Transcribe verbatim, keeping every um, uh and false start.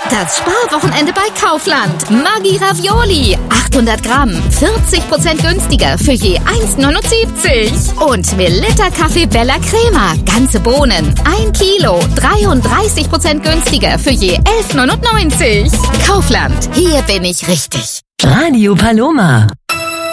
Das Sparwochenende bei Kaufland. Maggi Ravioli. achthundert Gramm. vierzig Prozent günstiger für je eins neunundsiebzig. Und Melitta Kaffee Bella Crema. Ganze Bohnen. ein Kilo. dreiunddreißig Prozent günstiger für je elf neunundneunzig. Kaufland. Hier bin ich richtig. Radio Paloma.